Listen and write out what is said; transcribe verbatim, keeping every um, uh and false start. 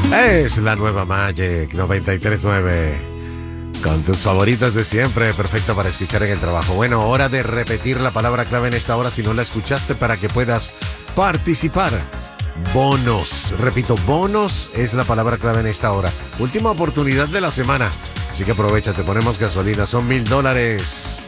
Es la nueva Magic noventa y tres punto nueve. Con tus favoritas de siempre, perfecto para escuchar en el trabajo. Bueno, hora de repetir la palabra clave en esta hora si no la escuchaste para que puedas participar. Bonos. Repito, bonos es la palabra clave en esta hora. Última oportunidad de la semana. Así que aprovecha, te ponemos gasolina. Son mil dólares.